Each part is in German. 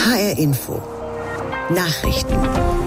HR Info. Nachrichten.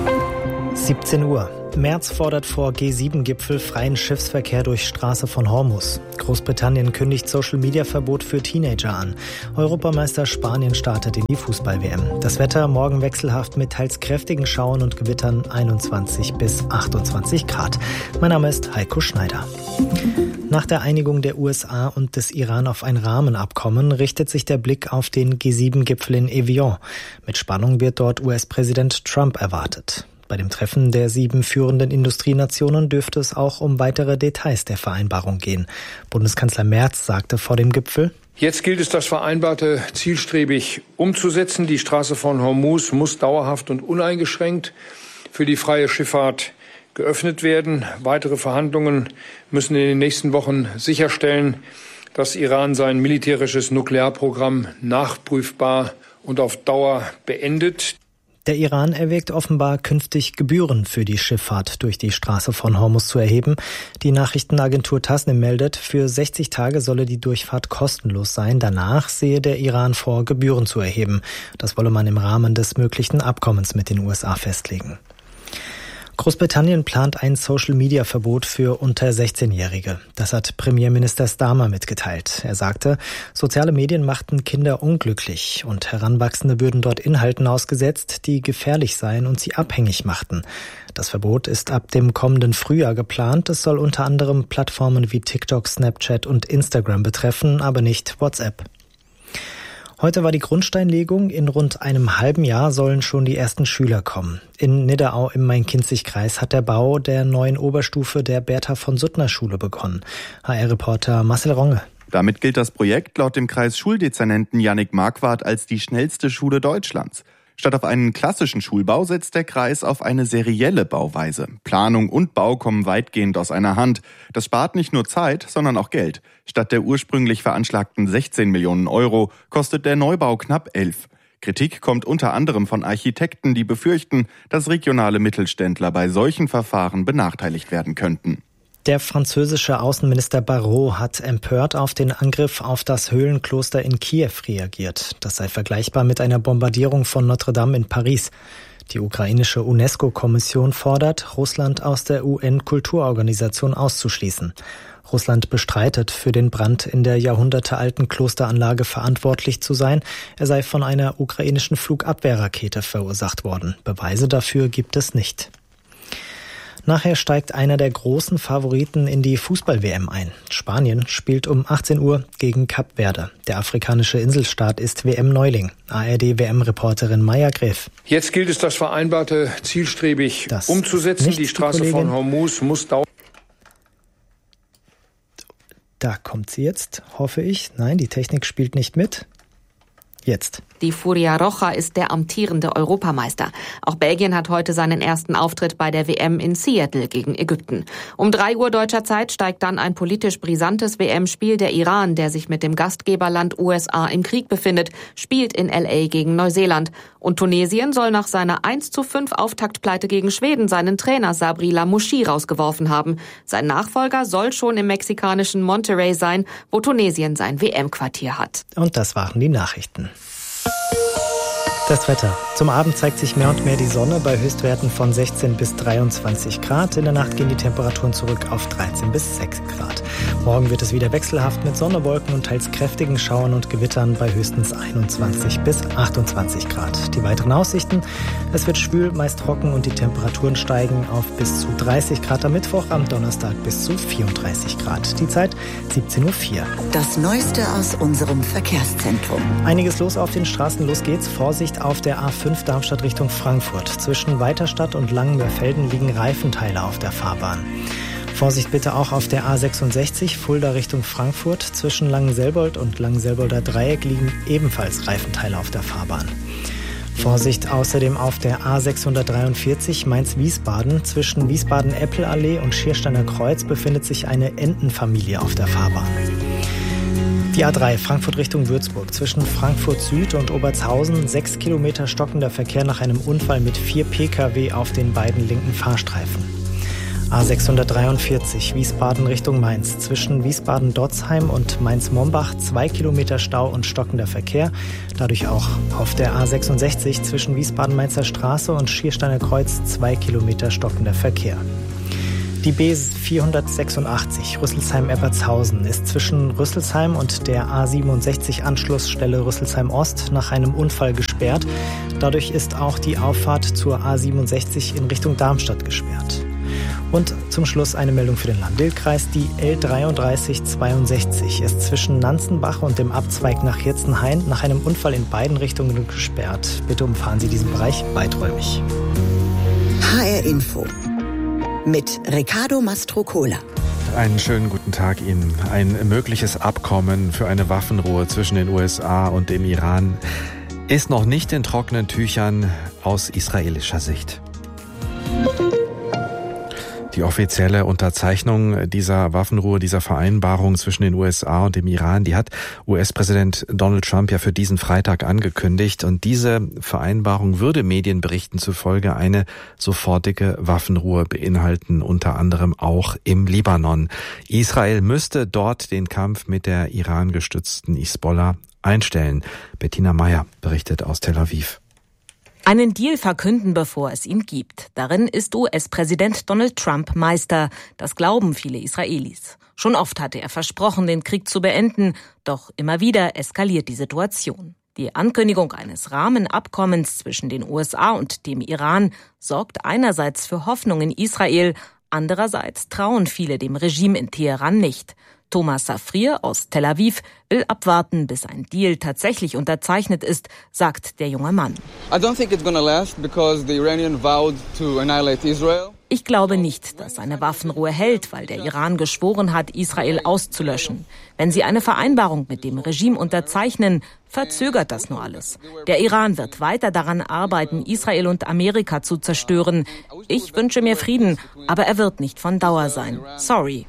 17 Uhr. Merz fordert vor G7-Gipfel freien Schiffsverkehr durch Straße von Hormuz. Großbritannien kündigt Social-Media-Verbot für Teenager an. Europameister Spanien startet in die Fußball-WM. Das Wetter morgen wechselhaft mit teils kräftigen Schauern und Gewittern 21 bis 28 Grad. Mein Name ist Heiko Schneider. Nach der Einigung der USA und des Iran auf ein Rahmenabkommen richtet sich der Blick auf den G7-Gipfel in Evian. Mit Spannung wird dort US-Präsident Trump erwartet. Bei dem Treffen der 7 führenden Industrienationen dürfte es auch um weitere Details der Vereinbarung gehen. Bundeskanzler Merz sagte vor dem Gipfel: Jetzt gilt es, das Vereinbarte zielstrebig umzusetzen. Die Straße von Hormuz muss dauerhaft und uneingeschränkt für die freie Schifffahrt geöffnet werden. Weitere Verhandlungen müssen in den nächsten Wochen sicherstellen, dass Iran sein militärisches Nuklearprogramm nachprüfbar und auf Dauer beendet. Der Iran erwägt offenbar, künftig Gebühren für die Schifffahrt durch die Straße von Hormuz zu erheben. Die Nachrichtenagentur Tasnim meldet, für 60 Tage solle die Durchfahrt kostenlos sein. Danach sehe der Iran vor, Gebühren zu erheben. Das wolle man im Rahmen des möglichen Abkommens mit den USA festlegen. Großbritannien plant ein Social-Media-Verbot für unter 16-Jährige. Das hat Premierminister Starmer mitgeteilt. Er sagte, soziale Medien machten Kinder unglücklich und Heranwachsende würden dort Inhalten ausgesetzt, die gefährlich seien und sie abhängig machten. Das Verbot ist ab dem kommenden Frühjahr geplant. Es soll unter anderem Plattformen wie TikTok, Snapchat und Instagram betreffen, aber nicht WhatsApp. Heute war die Grundsteinlegung. In rund einem halben Jahr sollen schon die ersten Schüler kommen. In Nidderau im Main-Kinzig-Kreis hat der Bau der neuen Oberstufe der Bertha-von-Suttner-Schule begonnen. HR-Reporter Marcel Ronge. Damit gilt das Projekt laut dem Kreisschuldezernenten Jannik Marquardt als die schnellste Schule Deutschlands. Statt auf einen klassischen Schulbau setzt der Kreis auf eine serielle Bauweise. Planung und Bau kommen weitgehend aus einer Hand. Das spart nicht nur Zeit, sondern auch Geld. Statt der ursprünglich veranschlagten 16 Millionen Euro kostet der Neubau knapp 11. Kritik kommt unter anderem von Architekten, die befürchten, dass regionale Mittelständler bei solchen Verfahren benachteiligt werden könnten. Der französische Außenminister Barrot hat empört auf den Angriff auf das Höhlenkloster in Kiew reagiert. Das sei vergleichbar mit einer Bombardierung von Notre Dame in Paris. Die ukrainische UNESCO-Kommission fordert, Russland aus der UN-Kulturorganisation auszuschließen. Russland bestreitet, für den Brand in der jahrhundertealten Klosteranlage verantwortlich zu sein. Er sei von einer ukrainischen Flugabwehrrakete verursacht worden. Beweise dafür gibt es nicht. Nachher steigt einer der großen Favoriten in die Fußball-WM ein. Spanien spielt um 18 Uhr gegen Kap Verde. Der afrikanische Inselstaat ist WM-Neuling. ARD-WM-Reporterin Maya Gräf. Jetzt gilt es, das Vereinbarte zielstrebig umzusetzen. Die Straße von Hormuz muss dauerhaft. Da kommt sie jetzt, hoffe ich. Nein, die Technik spielt nicht mit. Jetzt. Die Furia Roja ist der amtierende Europameister. Auch Belgien hat heute seinen ersten Auftritt bei der WM in Seattle gegen Ägypten. Um 3 Uhr deutscher Zeit steigt dann ein politisch brisantes WM-Spiel. Der Iran, der sich mit dem Gastgeberland USA im Krieg befindet, spielt in LA gegen Neuseeland. Und Tunesien soll nach seiner 1:5 Auftaktpleite gegen Schweden seinen Trainer Sabri Lamouchi rausgeworfen haben. Sein Nachfolger soll schon im mexikanischen Monterrey sein, wo Tunesien sein WM-Quartier hat. Und das waren die Nachrichten. Das Wetter. Zum Abend zeigt sich mehr und mehr die Sonne bei Höchstwerten von 16 bis 23 Grad. In der Nacht gehen die Temperaturen zurück auf 13 bis 6 Grad. Morgen wird es wieder wechselhaft mit Sonne, Wolken und teils kräftigen Schauern und Gewittern bei höchstens 21 bis 28 Grad. Die weiteren Aussichten: Es wird schwül, meist trocken und die Temperaturen steigen auf bis zu 30 Grad am Mittwoch, am Donnerstag bis zu 34 Grad. Die Zeit 17:04 Uhr. Das Neueste aus unserem Verkehrszentrum. Einiges los auf den Straßen, los geht's. Vorsicht auf der A5 Darmstadt Richtung Frankfurt. Zwischen Weiterstadt und Langenmörfelden liegen Reifenteile auf der Fahrbahn. Vorsicht bitte auch auf der A66 Fulda Richtung Frankfurt. Zwischen Langenselbold und Langenselbolder Dreieck liegen ebenfalls Reifenteile auf der Fahrbahn. Vorsicht außerdem auf der A643 Mainz-Wiesbaden. Zwischen Wiesbaden-Eppelallee und Schiersteiner Kreuz befindet sich eine Entenfamilie auf der Fahrbahn. Die A3 Frankfurt Richtung Würzburg. Zwischen Frankfurt Süd und Obertshausen 6 Kilometer stockender Verkehr nach einem Unfall mit 4 Pkw auf den beiden linken Fahrstreifen. A643 Wiesbaden Richtung Mainz. Zwischen Wiesbaden-Dotzheim und Mainz-Mombach 2 Kilometer Stau und stockender Verkehr. Dadurch auch auf der A66 zwischen Wiesbaden-Mainzer Straße und Schiersteiner Kreuz 2 Kilometer stockender Verkehr. Die B486 Rüsselsheim-Eppertshausen ist zwischen Rüsselsheim und der A67 Anschlussstelle Rüsselsheim Ost nach einem Unfall gesperrt. Dadurch ist auch die Auffahrt zur A67 in Richtung Darmstadt gesperrt. Und zum Schluss eine Meldung für den Lahn-Dill-Kreis. Die L3362 ist zwischen Nanzenbach und dem Abzweig nach Hirzenhain nach einem Unfall in beiden Richtungen gesperrt. Bitte umfahren Sie diesen Bereich weiträumig. HR Info mit Riccardo Mastrocola. Einen schönen guten Tag Ihnen. Ein mögliches Abkommen für eine Waffenruhe zwischen den USA und dem Iran ist noch nicht in trockenen Tüchern aus israelischer Sicht. Die offizielle Unterzeichnung dieser Waffenruhe, dieser Vereinbarung zwischen den USA und dem Iran, die hat US-Präsident Donald Trump ja für diesen Freitag angekündigt. Und diese Vereinbarung würde Medienberichten zufolge eine sofortige Waffenruhe beinhalten, unter anderem auch im Libanon. Israel müsste dort den Kampf mit der Iran-gestützten Hisbollah einstellen. Bettina Meyer berichtet aus Tel Aviv. Einen Deal verkünden, bevor es ihn gibt. Darin ist US-Präsident Donald Trump Meister. Das glauben viele Israelis. Schon oft hatte er versprochen, den Krieg zu beenden. Doch immer wieder eskaliert die Situation. Die Ankündigung eines Rahmenabkommens zwischen den USA und dem Iran sorgt einerseits für Hoffnung in Israel, andererseits trauen viele dem Regime in Teheran nicht. Thomas Safrier aus Tel Aviv will abwarten, bis ein Deal tatsächlich unterzeichnet ist, sagt der junge Mann. Ich glaube nicht, dass eine Waffenruhe hält, weil der Iran geschworen hat, Israel auszulöschen. Wenn sie eine Vereinbarung mit dem Regime unterzeichnen, verzögert das nur alles. Der Iran wird weiter daran arbeiten, Israel und Amerika zu zerstören. Ich wünsche mir Frieden, aber er wird nicht von Dauer sein. Sorry.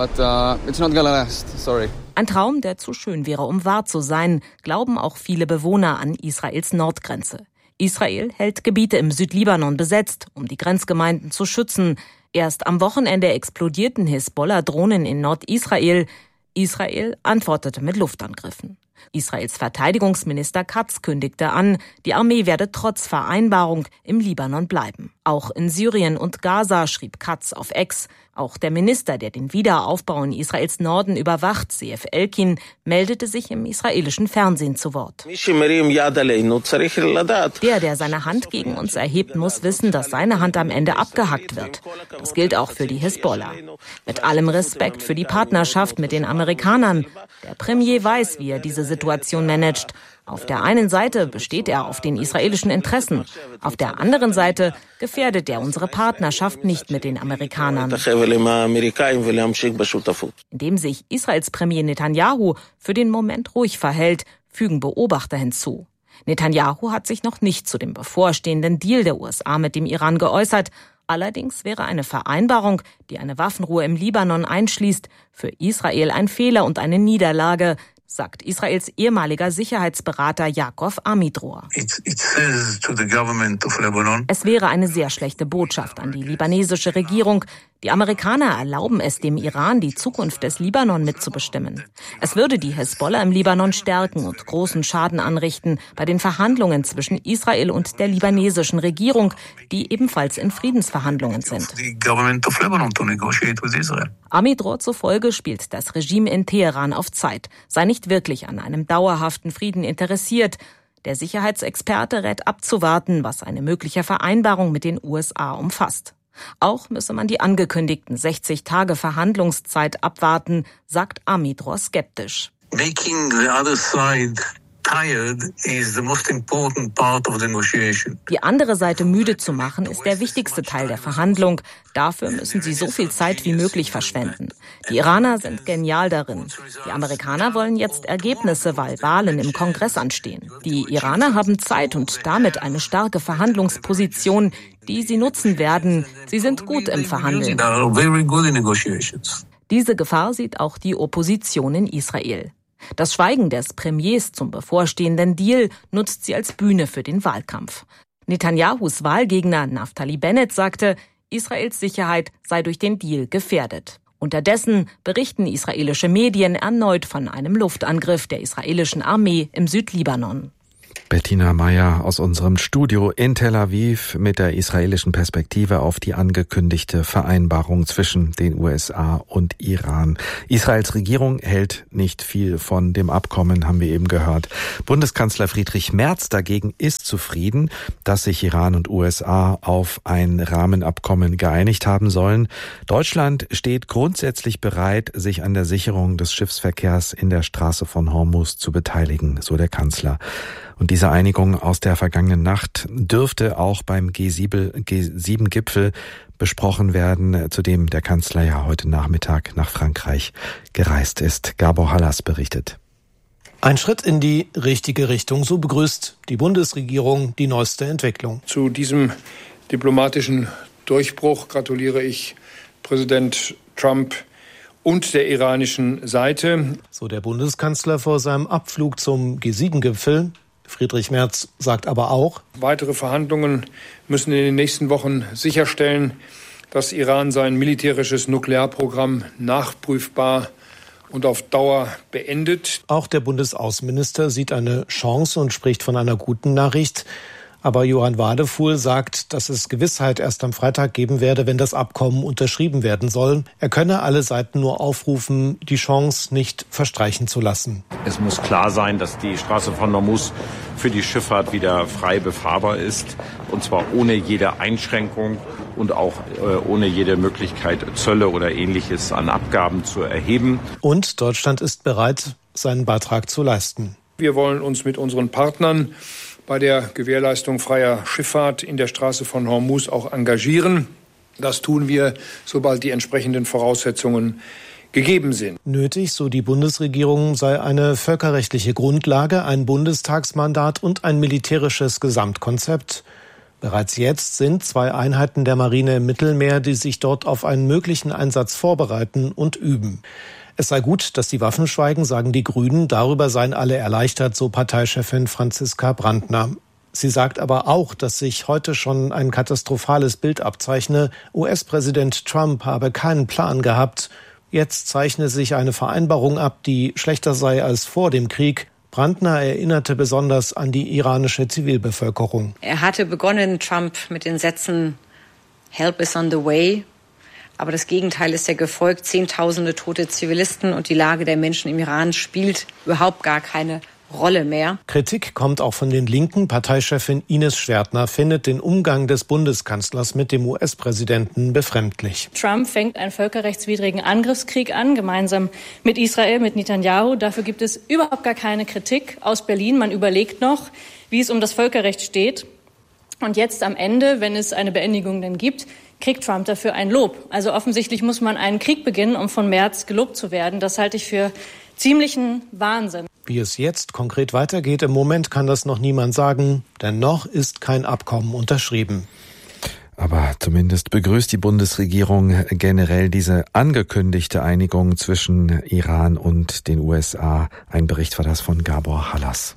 Ein Traum, der zu schön wäre, um wahr zu sein, glauben auch viele Bewohner an Israels Nordgrenze. Israel hält Gebiete im Südlibanon besetzt, um die Grenzgemeinden zu schützen. Erst am Wochenende explodierten Hisbollah-Drohnen in Nordisrael. Israel antwortete mit Luftangriffen. Israels Verteidigungsminister Katz kündigte an, die Armee werde trotz Vereinbarung im Libanon bleiben. Auch in Syrien und Gaza, schrieb Katz auf X. Auch der Minister, der den Wiederaufbau in Israels Norden überwacht, Zeev Elkin, meldete sich im israelischen Fernsehen zu Wort. Der seine Hand gegen uns erhebt, muss wissen, dass seine Hand am Ende abgehackt wird. Das gilt auch für die Hisbollah. Mit allem Respekt für die Partnerschaft mit den Amerikanern. Der Premier weiß, wie er diese Situation managt. Auf der einen Seite besteht er auf den israelischen Interessen. Auf der anderen Seite gefährdet er unsere Partnerschaft nicht mit den Amerikanern. Indem sich Israels Premier Netanyahu für den Moment ruhig verhält, fügen Beobachter hinzu. Netanyahu hat sich noch nicht zu dem bevorstehenden Deal der USA mit dem Iran geäußert. Allerdings wäre eine Vereinbarung, die eine Waffenruhe im Libanon einschließt, für Israel ein Fehler und eine Niederlage, sagt Israels ehemaliger Sicherheitsberater Yaakov Amidror. Es wäre eine sehr schlechte Botschaft an die libanesische Regierung. Die Amerikaner erlauben es dem Iran, die Zukunft des Libanon mitzubestimmen. Es würde die Hisbollah im Libanon stärken und großen Schaden anrichten bei den Verhandlungen zwischen Israel und der libanesischen Regierung, die ebenfalls in Friedensverhandlungen sind. Amidror zufolge spielt das Regime in Teheran auf Zeit, sei nicht wirklich an einem dauerhaften Frieden interessiert. Der Sicherheitsexperte rät abzuwarten, was eine mögliche Vereinbarung mit den USA umfasst. Auch müsse man die angekündigten 60 Tage Verhandlungszeit abwarten, sagt Amidror skeptisch. Making the other side tired is the most important part of the negotiation. Die andere Seite müde zu machen, ist der wichtigste Teil der Verhandlung. Dafür müssen sie so viel Zeit wie möglich verschwenden. Die Iraner sind genial darin. Die Amerikaner wollen jetzt Ergebnisse, weil Wahlen im Kongress anstehen. Die Iraner haben Zeit und damit eine starke Verhandlungsposition, die sie nutzen werden. Sie sind gut im Verhandeln. Diese Gefahr sieht auch die Opposition in Israel. Das Schweigen des Premiers zum bevorstehenden Deal nutzt sie als Bühne für den Wahlkampf. Netanyahus Wahlgegner Naftali Bennett sagte, Israels Sicherheit sei durch den Deal gefährdet. Unterdessen berichten israelische Medien erneut von einem Luftangriff der israelischen Armee im Südlibanon. Bettina Meyer aus unserem Studio in Tel Aviv mit der israelischen Perspektive auf die angekündigte Vereinbarung zwischen den USA und Iran. Israels Regierung hält nicht viel von dem Abkommen, haben wir eben gehört. Bundeskanzler Friedrich Merz dagegen ist zufrieden, dass sich Iran und USA auf ein Rahmenabkommen geeinigt haben sollen. Deutschland steht grundsätzlich bereit, sich an der Sicherung des Schiffsverkehrs in der Straße von Hormuz zu beteiligen, so der Kanzler. Und diese Einigung aus der vergangenen Nacht dürfte auch beim G7-Gipfel besprochen werden, zu dem der Kanzler ja heute Nachmittag nach Frankreich gereist ist. Gabor Hallas berichtet. Ein Schritt in die richtige Richtung, so begrüßt die Bundesregierung die neueste Entwicklung. Zu diesem diplomatischen Durchbruch gratuliere ich Präsident Trump und der iranischen Seite. So der Bundeskanzler vor seinem Abflug zum G7-Gipfel. Friedrich Merz sagt aber auch, weitere Verhandlungen müssen in den nächsten Wochen sicherstellen, dass Iran sein militärisches Nuklearprogramm nachprüfbar und auf Dauer beendet. Auch der Bundesaußenminister sieht eine Chance und spricht von einer guten Nachricht. Aber Johann Wadefuhl sagt, dass es Gewissheit erst am Freitag geben werde, wenn das Abkommen unterschrieben werden soll. Er könne alle Seiten nur aufrufen, die Chance nicht verstreichen zu lassen. Es muss klar sein, dass die Straße von Hormuz für die Schifffahrt wieder frei befahrbar ist. Und zwar ohne jede Einschränkung und auch ohne jede Möglichkeit, Zölle oder Ähnliches an Abgaben zu erheben. Und Deutschland ist bereit, seinen Beitrag zu leisten. Wir wollen uns mit unseren Partnern bei der Gewährleistung freier Schifffahrt in der Straße von Hormuz auch engagieren. Das tun wir, sobald die entsprechenden Voraussetzungen gegeben sind. Nötig, so die Bundesregierung, sei eine völkerrechtliche Grundlage, ein Bundestagsmandat und ein militärisches Gesamtkonzept. Bereits jetzt sind 2 Einheiten der Marine im Mittelmeer, die sich dort auf einen möglichen Einsatz vorbereiten und üben. Es sei gut, dass die Waffen schweigen, sagen die Grünen. Darüber seien alle erleichtert, so Parteichefin Franziska Brandner. Sie sagt aber auch, dass sich heute schon ein katastrophales Bild abzeichne. US-Präsident Trump habe keinen Plan gehabt. Jetzt zeichne sich eine Vereinbarung ab, die schlechter sei als vor dem Krieg. Brandner erinnerte besonders an die iranische Zivilbevölkerung. Er hatte begonnen, Trump, mit den Sätzen "Help is on the way". Aber das Gegenteil ist ja gefolgt. Zehntausende tote Zivilisten und die Lage der Menschen im Iran spielt überhaupt gar keine Rolle mehr. Kritik kommt auch von den Linken. Parteichefin Ines Schwertner findet den Umgang des Bundeskanzlers mit dem US-Präsidenten befremdlich. Trump fängt einen völkerrechtswidrigen Angriffskrieg an, gemeinsam mit Israel, mit Netanyahu. Dafür gibt es überhaupt gar keine Kritik aus Berlin. Man überlegt noch, wie es um das Völkerrecht steht. Und jetzt am Ende, wenn es eine Beendigung denn gibt, kriegt Trump dafür ein Lob. Also offensichtlich muss man einen Krieg beginnen, um von Merz gelobt zu werden. Das halte ich für ziemlichen Wahnsinn. Wie es jetzt konkret weitergeht, im Moment kann das noch niemand sagen, denn noch ist kein Abkommen unterschrieben. Aber zumindest begrüßt die Bundesregierung generell diese angekündigte Einigung zwischen Iran und den USA. Ein Bericht war das von Gabor Hallas.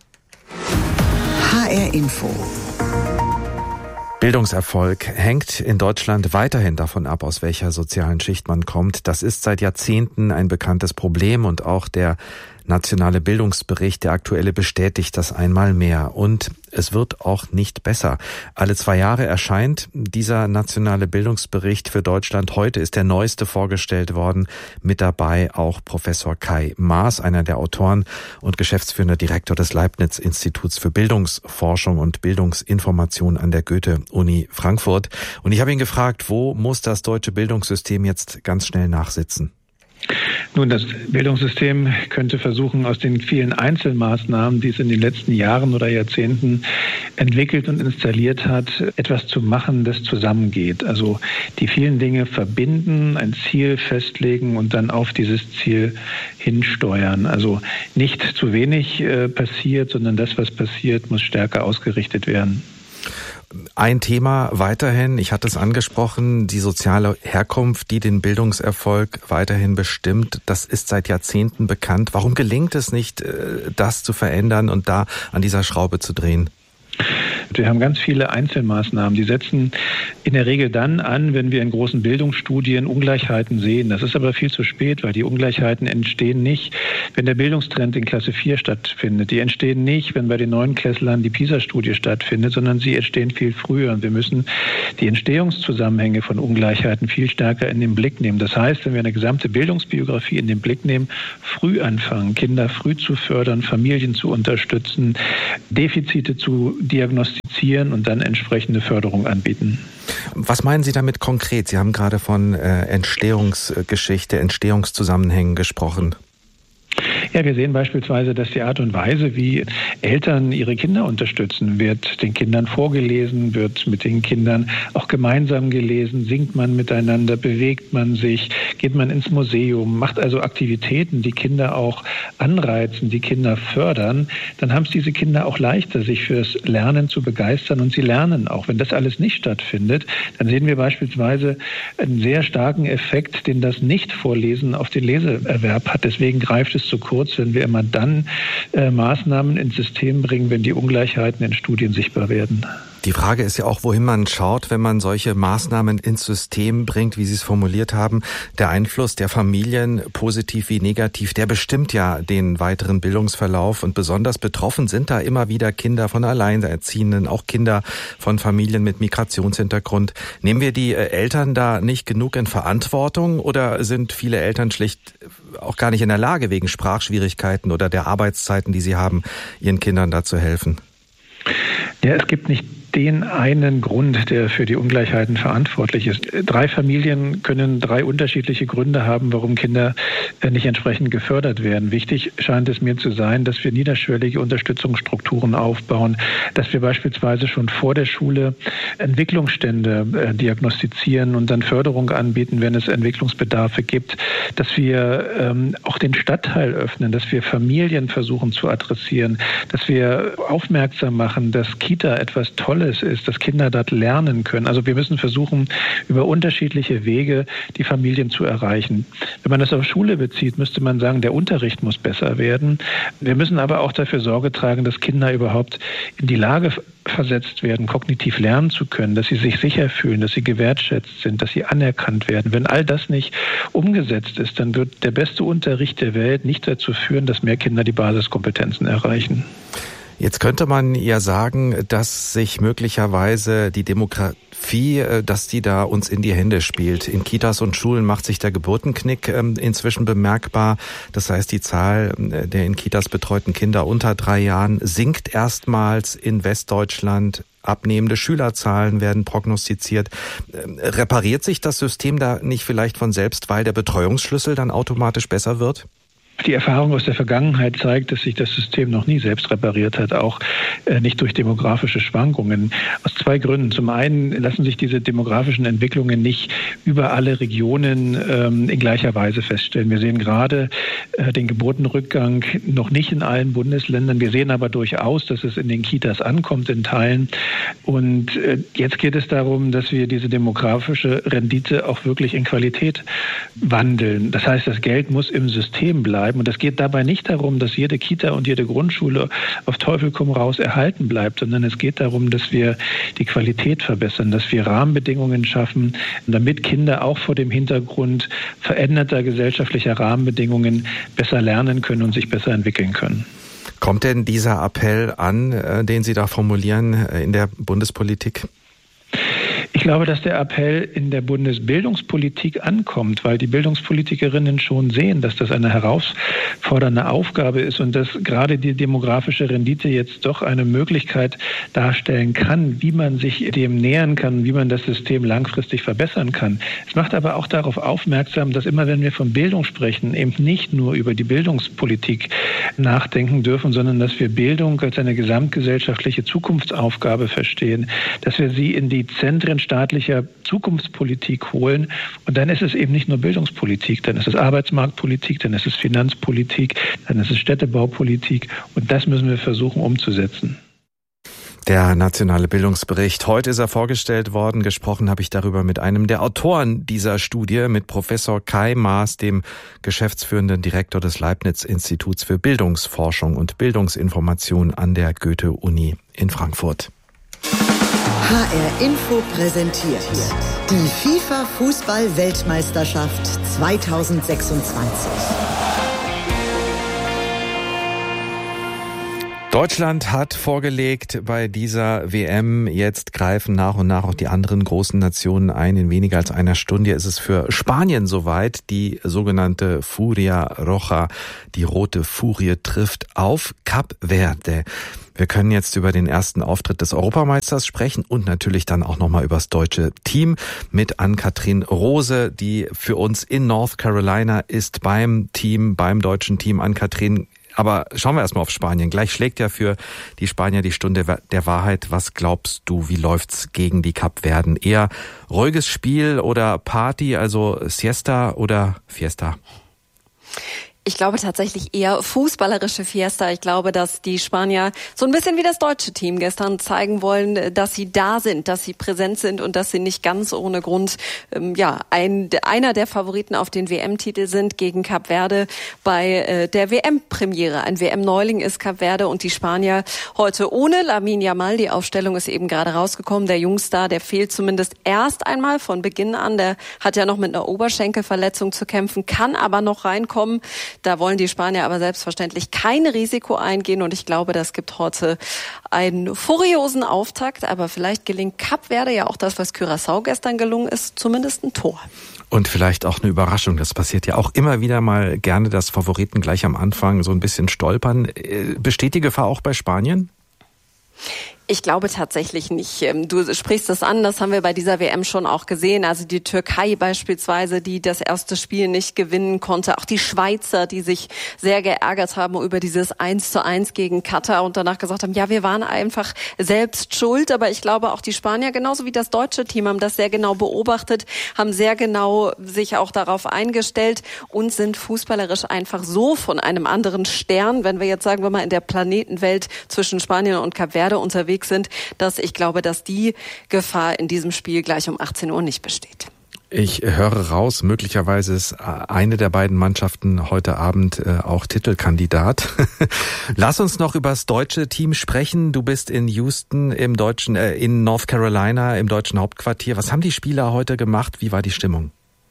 HR Info. Bildungserfolg hängt in Deutschland weiterhin davon ab, aus welcher sozialen Schicht man kommt. Das ist seit Jahrzehnten ein bekanntes Problem und auch der nationale Bildungsbericht, der aktuelle, bestätigt das einmal mehr. Und es wird auch nicht besser. Alle 2 Jahre erscheint dieser nationale Bildungsbericht für Deutschland. Heute ist der neueste vorgestellt worden. Mit dabei auch Professor Kai Maas, einer der Autoren und geschäftsführender Direktor des Leibniz-Instituts für Bildungsforschung und Bildungsinformation an der Goethe-Uni Frankfurt. Und ich habe ihn gefragt, wo muss das deutsche Bildungssystem jetzt ganz schnell nachsitzen? Nun, das Bildungssystem könnte versuchen, aus den vielen Einzelmaßnahmen, die es in den letzten Jahren oder Jahrzehnten entwickelt und installiert hat, etwas zu machen, das zusammengeht. Also die vielen Dinge verbinden, ein Ziel festlegen und dann auf dieses Ziel hinsteuern. Also nicht zu wenig passiert, sondern das, was passiert, muss stärker ausgerichtet werden. Ein Thema weiterhin, ich hatte es angesprochen, die soziale Herkunft, die den Bildungserfolg weiterhin bestimmt. Das ist seit Jahrzehnten bekannt. Warum gelingt es nicht, das zu verändern und da an dieser Schraube zu drehen? Wir haben ganz viele Einzelmaßnahmen, die setzen in der Regel dann an, wenn wir in großen Bildungsstudien Ungleichheiten sehen. Das ist aber viel zu spät, weil die Ungleichheiten entstehen nicht, wenn der Bildungstrend in Klasse 4 stattfindet. Die entstehen nicht, wenn bei den Neunklässlern die PISA-Studie stattfindet, sondern sie entstehen viel früher. Und wir müssen die Entstehungszusammenhänge von Ungleichheiten viel stärker in den Blick nehmen. Das heißt, wenn wir eine gesamte Bildungsbiografie in den Blick nehmen, früh anfangen, Kinder früh zu fördern, Familien zu unterstützen, Defizite zu diagnostizieren und dann entsprechende Förderung anbieten. Was meinen Sie damit konkret? Sie haben gerade von Entstehungsgeschichte, Entstehungszusammenhängen gesprochen. Ja, wir sehen beispielsweise, dass die Art und Weise, wie Eltern ihre Kinder unterstützen, wird den Kindern vorgelesen, wird mit den Kindern auch gemeinsam gelesen, singt man miteinander, bewegt man sich, geht man ins Museum, macht also Aktivitäten, die Kinder auch anreizen, die Kinder fördern, dann haben es diese Kinder auch leichter, sich fürs Lernen zu begeistern und sie lernen auch. Wenn das alles nicht stattfindet, dann sehen wir beispielsweise einen sehr starken Effekt, den das Nicht-Vorlesen auf den Leseerwerb hat. Deswegen greift es zu kurz, wenn wir immer dann Maßnahmen ins System bringen, wenn die Ungleichheiten in Studien sichtbar werden. Die Frage ist ja auch, wohin man schaut, wenn man solche Maßnahmen ins System bringt, wie Sie es formuliert haben. Der Einfluss der Familien, positiv wie negativ, der bestimmt ja den weiteren Bildungsverlauf. Und besonders betroffen sind da immer wieder Kinder von Alleinerziehenden, auch Kinder von Familien mit Migrationshintergrund. Nehmen wir die Eltern da nicht genug in Verantwortung oder sind viele Eltern schlicht auch gar nicht in der Lage, wegen Sprachschwierigkeiten oder der Arbeitszeiten, die sie haben, ihren Kindern da zu helfen? Ja, es gibt nicht den einen Grund, der für die Ungleichheiten verantwortlich ist. 3 Familien können 3 unterschiedliche Gründe haben, warum Kinder nicht entsprechend gefördert werden. Wichtig scheint es mir zu sein, dass wir niederschwellige Unterstützungsstrukturen aufbauen, dass wir beispielsweise schon vor der Schule Entwicklungsstände diagnostizieren und dann Förderung anbieten, wenn es Entwicklungsbedarfe gibt, dass wir auch den Stadtteil öffnen, dass wir Familien versuchen zu adressieren, dass wir aufmerksam machen, dass Kita etwas Tolles ist, dass Kinder dort lernen können. Also wir müssen versuchen, über unterschiedliche Wege die Familien zu erreichen. Wenn man das auf Schule bezieht, müsste man sagen, der Unterricht muss besser werden. Wir müssen aber auch dafür Sorge tragen, dass Kinder überhaupt in die Lage versetzt werden, kognitiv lernen zu können, dass sie sich sicher fühlen, dass sie gewertschätzt sind, dass sie anerkannt werden. Wenn all das nicht umgesetzt ist, dann wird der beste Unterricht der Welt nicht dazu führen, dass mehr Kinder die Basiskompetenzen erreichen. Jetzt könnte man ja sagen, dass sich möglicherweise die Demografie, dass die da uns in die Hände spielt. In Kitas und Schulen macht sich der Geburtenknick inzwischen bemerkbar. Das heißt, die Zahl der in Kitas betreuten Kinder unter 3 Jahren sinkt erstmals in Westdeutschland. Abnehmende Schülerzahlen werden prognostiziert. Repariert sich das System da nicht vielleicht von selbst, weil der Betreuungsschlüssel dann automatisch besser wird? Die Erfahrung aus der Vergangenheit zeigt, dass sich das System noch nie selbst repariert hat, auch nicht durch demografische Schwankungen. Aus 2 Gründen. Zum einen lassen sich diese demografischen Entwicklungen nicht über alle Regionen in gleicher Weise feststellen. Wir sehen gerade den Geburtenrückgang noch nicht in allen Bundesländern. Wir sehen aber durchaus, dass es in den Kitas ankommt in Teilen. Und jetzt geht es darum, dass wir diese demografische Rendite auch wirklich in Qualität wandeln. Das heißt, das Geld muss im System bleiben. Und es geht dabei nicht darum, dass jede Kita und jede Grundschule auf Teufel komm raus erhalten bleibt, sondern es geht darum, dass wir die Qualität verbessern, dass wir Rahmenbedingungen schaffen, damit Kinder auch vor dem Hintergrund veränderter gesellschaftlicher Rahmenbedingungen besser lernen können und sich besser entwickeln können. Kommt denn dieser Appell an, den Sie da formulieren in der Bundespolitik? Ich glaube, dass der Appell in der Bundesbildungspolitik ankommt, weil die Bildungspolitikerinnen schon sehen, dass das eine herausfordernde Aufgabe ist und dass gerade die demografische Rendite jetzt doch eine Möglichkeit darstellen kann, wie man sich dem nähern kann, wie man das System langfristig verbessern kann. Es macht aber auch darauf aufmerksam, dass immer, wenn wir von Bildung sprechen, eben nicht nur über die Bildungspolitik nachdenken dürfen, sondern dass wir Bildung als eine gesamtgesellschaftliche Zukunftsaufgabe verstehen, dass wir sie in die Zentren staatlicher Zukunftspolitik holen. Und dann ist es eben nicht nur Bildungspolitik, dann ist es Arbeitsmarktpolitik, dann ist es Finanzpolitik, dann ist es Städtebaupolitik. Und das müssen wir versuchen umzusetzen. Der nationale Bildungsbericht. Heute ist er vorgestellt worden. Gesprochen habe ich darüber mit einem der Autoren dieser Studie, mit Professor Kai Maas, dem geschäftsführenden Direktor des Leibniz-Instituts für Bildungsforschung und Bildungsinformation an der Goethe-Uni in Frankfurt. HR Info präsentiert die FIFA-Fußball-Weltmeisterschaft 2026. Deutschland hat vorgelegt bei dieser WM. Jetzt greifen nach und nach auch die anderen großen Nationen ein. In weniger als einer Stunde ist es für Spanien soweit. Die sogenannte Furia Roja, die rote Furie, trifft auf Kap Verde. Wir können jetzt über den ersten Auftritt des Europameisters sprechen und natürlich dann auch nochmal über das deutsche Team mit Ann-Kathrin Rose, die für uns in North Carolina ist beim deutschen Team. Ann-Kathrin, aber schauen wir erstmal auf Spanien. Gleich schlägt ja für die Spanier die Stunde der Wahrheit. Was glaubst du, wie läuft's gegen die Kapverden? Eher ruhiges Spiel oder Party, also Siesta oder Fiesta? Ich glaube tatsächlich eher fußballerische Fiesta. Ich glaube, dass die Spanier so ein bisschen wie das deutsche Team gestern zeigen wollen, dass sie da sind, dass sie präsent sind und dass sie nicht ganz ohne Grund einer der Favoriten auf den WM-Titel sind gegen Kap Verde bei der WM-Premiere. Ein WM-Neuling ist Kap Verde und die Spanier heute ohne Lamine Yamal. Die Aufstellung ist eben gerade rausgekommen. Der Jungstar, der fehlt zumindest erst einmal von Beginn an. Der hat ja noch mit einer Oberschenkelverletzung zu kämpfen, kann aber noch reinkommen. Da wollen die Spanier aber selbstverständlich kein Risiko eingehen und ich glaube, das gibt heute einen furiosen Auftakt, aber vielleicht gelingt Kap Verde ja auch das, was Curaçao gestern gelungen ist, zumindest ein Tor. Und vielleicht auch eine Überraschung, das passiert ja auch immer wieder mal gerne, dass Favoriten gleich am Anfang so ein bisschen stolpern. Besteht die Gefahr auch bei Spanien? Ich glaube tatsächlich nicht. Du sprichst es an, das haben wir bei dieser WM schon auch gesehen. Also die Türkei beispielsweise, die das erste Spiel nicht gewinnen konnte. Auch die Schweizer, die sich sehr geärgert haben über dieses 1:1 gegen Katar und danach gesagt haben, ja, wir waren einfach selbst schuld. Aber ich glaube auch die Spanier, genauso wie das deutsche Team, haben das sehr genau beobachtet, haben sehr genau sich auch darauf eingestellt und sind fußballerisch einfach so von einem anderen Stern, wenn wir jetzt sagen wir mal in der Planetenwelt zwischen Spanien und Kap Verde unterwegs sind, dass ich glaube, dass die Gefahr in diesem Spiel gleich um 18 Uhr nicht besteht. Ich höre raus, möglicherweise ist eine der beiden Mannschaften heute Abend auch Titelkandidat. Lass uns noch über das deutsche Team sprechen. Du bist in Houston in North Carolina im deutschen Hauptquartier. Was haben die Spieler heute gemacht? Wie war die Stimmung?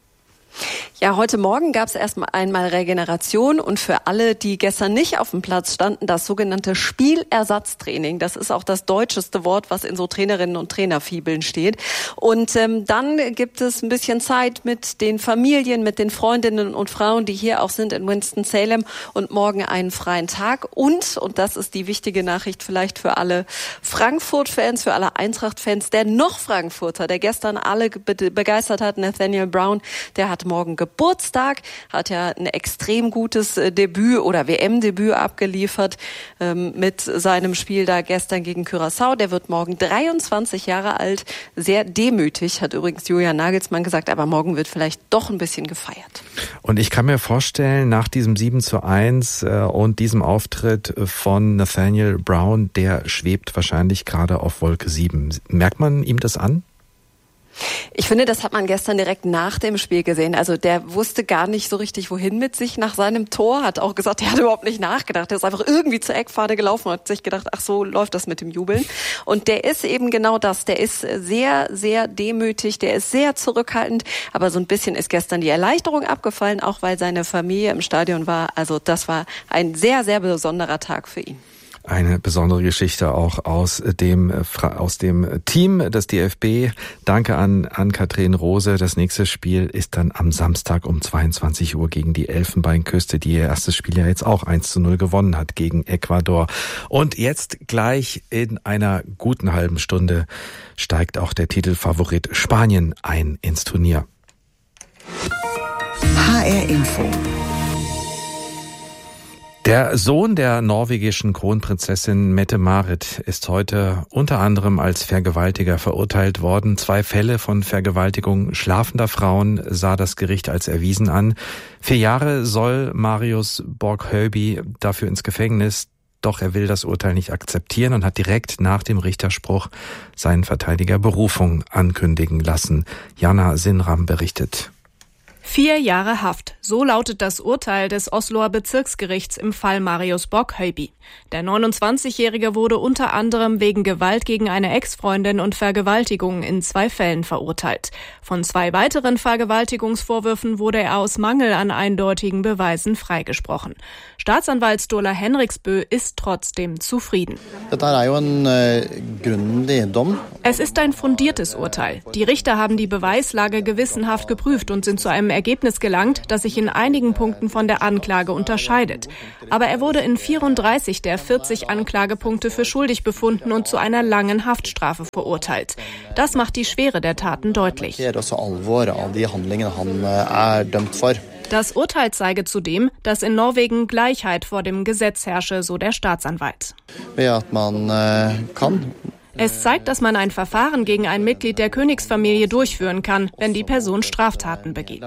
Ja, heute Morgen gab es erstmal einmal Regeneration und für alle, die gestern nicht auf dem Platz standen, das sogenannte Spielersatztraining. Das ist auch das deutscheste Wort, was in so Trainerinnen und Trainerfibeln steht. Und dann gibt es ein bisschen Zeit mit den Familien, mit den Freundinnen und Frauen, die hier auch sind in Winston-Salem und morgen einen freien Tag. Und das ist die wichtige Nachricht vielleicht für alle Frankfurt-Fans, für alle Eintracht-Fans, der noch Frankfurter, der gestern alle begeistert hat, Nathaniel Brown, der hat morgen Geburtstag, hat ja ein extrem gutes Debüt oder WM-Debüt abgeliefert mit seinem Spiel da gestern gegen Curaçao. Der wird morgen 23 Jahre alt, sehr demütig, hat übrigens Julian Nagelsmann gesagt, aber morgen wird vielleicht doch ein bisschen gefeiert. Und ich kann mir vorstellen, nach diesem 7:1 und diesem Auftritt von Nathaniel Brown, der schwebt wahrscheinlich gerade auf Wolke 7. Merkt man ihm das an? Ich finde, das hat man gestern direkt nach dem Spiel gesehen. Also der wusste gar nicht so richtig, wohin mit sich nach seinem Tor. Hat auch gesagt, er hat überhaupt nicht nachgedacht. Er ist einfach irgendwie zur Eckfahne gelaufen und hat sich gedacht, ach so läuft das mit dem Jubeln. Und der ist eben genau das. Der ist sehr, sehr demütig. Der ist sehr zurückhaltend. Aber so ein bisschen ist gestern die Erleichterung abgefallen, auch weil seine Familie im Stadion war. Also das war ein sehr, sehr besonderer Tag für ihn. Eine besondere Geschichte auch aus dem Team des DFB. Danke an Ann-Kathrin Rose. Das nächste Spiel ist dann am Samstag um 22 Uhr gegen die Elfenbeinküste, die ihr erstes Spiel ja jetzt auch 1:0 gewonnen hat gegen Ecuador. Und jetzt gleich in einer guten halben Stunde steigt auch der Titelfavorit Spanien ein ins Turnier. HR Info. Der Sohn der norwegischen Kronprinzessin Mette-Marit ist heute unter anderem als Vergewaltiger verurteilt worden. 2 Fälle von Vergewaltigung schlafender Frauen sah das Gericht als erwiesen an. 4 Jahre soll Marius Borg-Høiby dafür ins Gefängnis. Doch er will das Urteil nicht akzeptieren und hat direkt nach dem Richterspruch seinen Verteidiger Berufung ankündigen lassen. Jana Sinram berichtet. 4 Jahre Haft. So lautet das Urteil des Osloer Bezirksgerichts im Fall Marius Borg-Høiby. Der 29-Jährige wurde unter anderem wegen Gewalt gegen eine Ex-Freundin und Vergewaltigung in 2 Fällen verurteilt. Von 2 weiteren Vergewaltigungsvorwürfen wurde er aus Mangel an eindeutigen Beweisen freigesprochen. Staatsanwalt Sturla Henriksbø ist trotzdem zufrieden. Es ist ein fundiertes Urteil. Die Richter haben die Beweislage gewissenhaft geprüft und sind zu einem Ergebnis gelangt, das sich in einigen Punkten von der Anklage unterscheidet. Aber er wurde in 34 der 40 Anklagepunkte für schuldig befunden und zu einer langen Haftstrafe verurteilt. Das macht die Schwere der Taten deutlich. Das Urteil zeige zudem, dass in Norwegen Gleichheit vor dem Gesetz herrsche, so der Staatsanwalt. Es zeigt, dass man ein Verfahren gegen ein Mitglied der Königsfamilie durchführen kann, wenn die Person Straftaten begeht.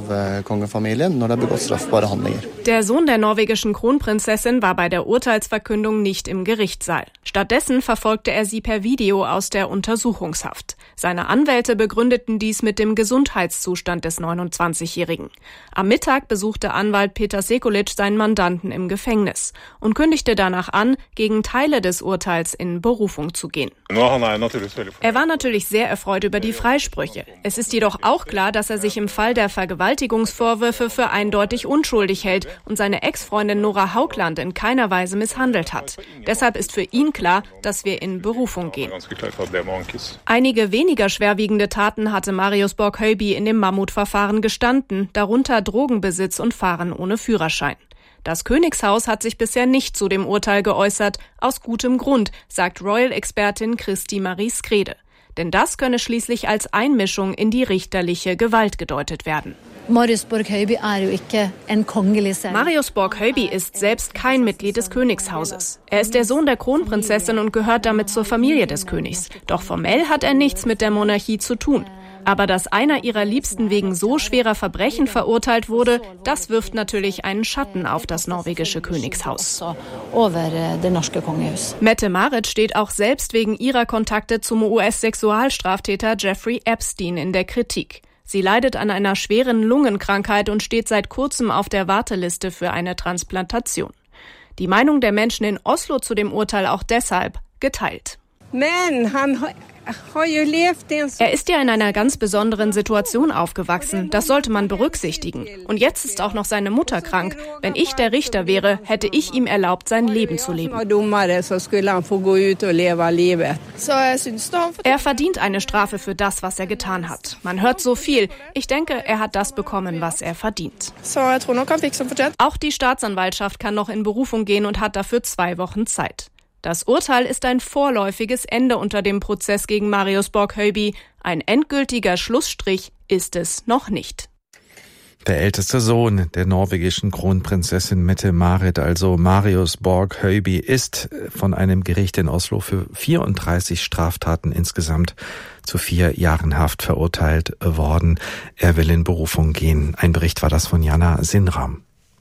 Der Sohn der norwegischen Kronprinzessin war bei der Urteilsverkündung nicht im Gerichtssaal. Stattdessen verfolgte er sie per Video aus der Untersuchungshaft. Seine Anwälte begründeten dies mit dem Gesundheitszustand des 29-Jährigen. Am Mittag besuchte Anwalt Peter Sekulic seinen Mandanten im Gefängnis und kündigte danach an, gegen Teile des Urteils in Berufung zu gehen. Er war natürlich sehr erfreut über die Freisprüche. Es ist jedoch auch klar, dass er sich im Fall der Vergewaltigungsvorwürfe für eindeutig unschuldig hält und seine Ex-Freundin Nora Haugland in keiner Weise misshandelt hat. Deshalb ist für ihn klar, dass wir in Berufung gehen. Einige weniger schwerwiegende Taten hatte Marius Borg-Høiby in dem Mammutverfahren gestanden, darunter Drogenbesitz und Fahren ohne Führerschein. Das Königshaus hat sich bisher nicht zu dem Urteil geäußert, aus gutem Grund, sagt Royal-Expertin Kristi Marie Skrede. Denn das könne schließlich als Einmischung in die richterliche Gewalt gedeutet werden. Marius Borg-Høiby ist selbst kein Mitglied des Königshauses. Er ist der Sohn der Kronprinzessin und gehört damit zur Familie des Königs. Doch formell hat er nichts mit der Monarchie zu tun. Aber dass einer ihrer Liebsten wegen so schwerer Verbrechen verurteilt wurde, das wirft natürlich einen Schatten auf das norwegische Königshaus. Mette-Marit steht auch selbst wegen ihrer Kontakte zum US-Sexualstraftäter Jeffrey Epstein in der Kritik. Sie leidet an einer schweren Lungenkrankheit und steht seit kurzem auf der Warteliste für eine Transplantation. Die Meinung der Menschen in Oslo zu dem Urteil auch deshalb geteilt. Er ist ja in einer ganz besonderen Situation aufgewachsen. Das sollte man berücksichtigen. Und jetzt ist auch noch seine Mutter krank. Wenn ich der Richter wäre, hätte ich ihm erlaubt, sein Leben zu leben. Er verdient eine Strafe für das, was er getan hat. Man hört so viel. Ich denke, er hat das bekommen, was er verdient. Auch die Staatsanwaltschaft kann noch in Berufung gehen und hat dafür 2 Wochen Zeit. Das Urteil ist ein vorläufiges Ende unter dem Prozess gegen Marius Borg-Høiby. Ein endgültiger Schlussstrich ist es noch nicht. Der älteste Sohn der norwegischen Kronprinzessin Mette-Marit, also Marius Borg-Høiby, ist von einem Gericht in Oslo für 34 Straftaten insgesamt zu 4 Jahren Haft verurteilt worden. Er will in Berufung gehen. Ein Bericht war das von Jana Sinram.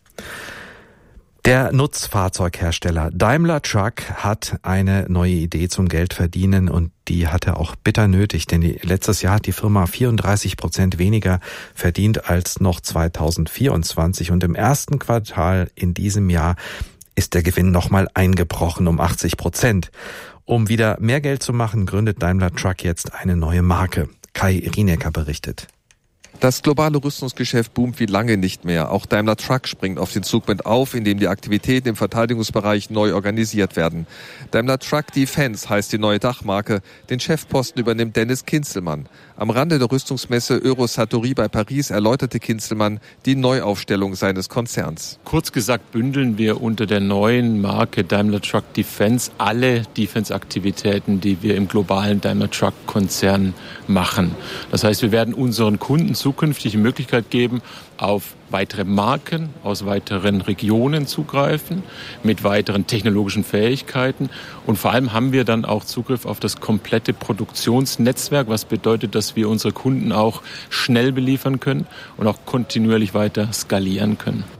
Der Nutzfahrzeughersteller Daimler Truck hat eine neue Idee zum Geldverdienen und die hat er auch bitter nötig, denn letztes Jahr hat die Firma 34% weniger verdient als noch 2024 und im ersten Quartal in diesem Jahr ist der Gewinn nochmal eingebrochen um 80%. Um wieder mehr Geld zu machen, gründet Daimler Truck jetzt eine neue Marke. Kai Rienecker berichtet. Das globale Rüstungsgeschäft boomt wie lange nicht mehr. Auch Daimler Truck springt auf den Zug mit auf, indem die Aktivitäten im Verteidigungsbereich neu organisiert werden. Daimler Truck Defense heißt die neue Dachmarke. Den Chefposten übernimmt Dennis Kinzelmann. Am Rande der Rüstungsmesse Eurosatory bei Paris erläuterte Kinzelmann die Neuaufstellung seines Konzerns. Kurz gesagt bündeln wir unter der neuen Marke Daimler Truck Defense alle Defense-Aktivitäten, die wir im globalen Daimler Truck-Konzern machen. Das heißt, wir werden unseren Kunden zukünftig die Möglichkeit geben, auf weitere Marken aus weiteren Regionen zugreifen, mit weiteren technologischen Fähigkeiten. Und vor allem haben wir dann auch Zugriff auf das komplette Produktionsnetzwerk, was bedeutet, dass wir unsere Kunden auch schnell beliefern können und auch kontinuierlich weiter skalieren können.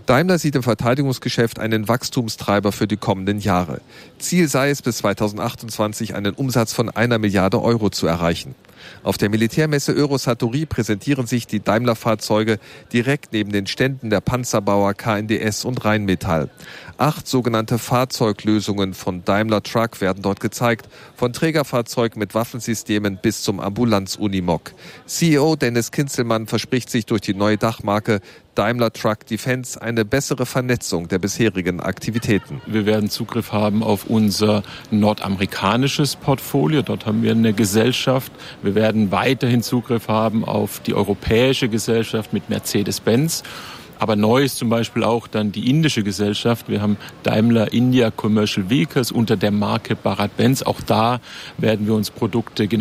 Daimler sieht im Verteidigungsgeschäft einen Wachstumstreiber für die kommenden Jahre. Ziel sei es, bis 2028 einen Umsatz von 1 Milliarde Euro zu erreichen. Auf der Militärmesse Eurosatory präsentieren sich die Daimler-Fahrzeuge direkt neben den Ständen der Panzerbauer KNDS und Rheinmetall. 8 sogenannte Fahrzeuglösungen von Daimler Truck werden dort gezeigt, von Trägerfahrzeug mit Waffensystemen bis zum Ambulanz-Unimog. CEO Dennis Kinzelmann verspricht sich durch die neue Dachmarke Daimler Truck Defense eine bessere Vernetzung der bisherigen Aktivitäten. Wir werden Zugriff haben auf unser nordamerikanisches Portfolio. Dort haben wir eine Gesellschaft. Wir werden weiterhin Zugriff haben auf die europäische Gesellschaft mit Mercedes-Benz. Aber neu ist zum Beispiel auch dann die indische Gesellschaft. Wir haben Daimler India Commercial Vehicles unter der Marke Bharat Benz. Auch da werden wir uns Produkte genau